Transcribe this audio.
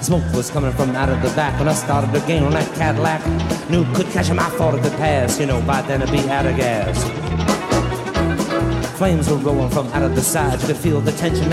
Smoke was coming from out of the back when I started the game on that Cadillac. Knew could catch him, I thought it could pass. You know, by then I'd be out of gas. Flames were rolling from out of the sides. You could feel the tension